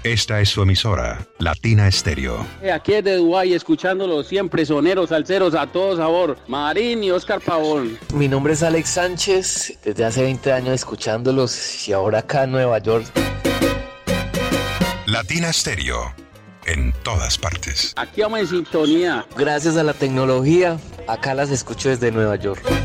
Esta es su emisora, Latina Estéreo. Aquí desde Dubái, escuchándolos siempre, soneros, salseros, a todo sabor. Marín y Oscar Pavón. Mi nombre es Alex Sánchez, desde hace 20 años escuchándolos y ahora acá en Nueva York. Latina Estéreo, en todas partes. Aquí vamos en sintonía. Gracias a la tecnología, acá las escucho desde Nueva York.